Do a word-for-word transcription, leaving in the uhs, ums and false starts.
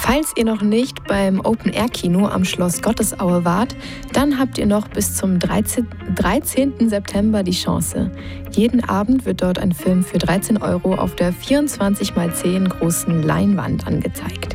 Falls ihr noch nicht beim Open-Air-Kino am Schloss Gottesaue wart, dann habt ihr noch bis zum dreizehnten September die Chance. Jeden Abend wird dort ein Film für dreizehn Euro auf der vierundzwanzig mal zehn großen Leinwand angezeigt.